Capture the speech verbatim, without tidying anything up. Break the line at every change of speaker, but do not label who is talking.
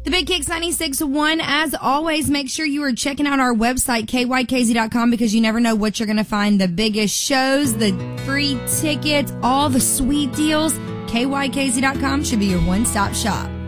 The Big Kicks ninety-six point one. As always, make sure you are checking out our website, K Y K Z dot com, because you never know what you're going to find. The biggest shows, the free tickets, all the sweet deals. K Y K Z dot com should be your one-stop shop.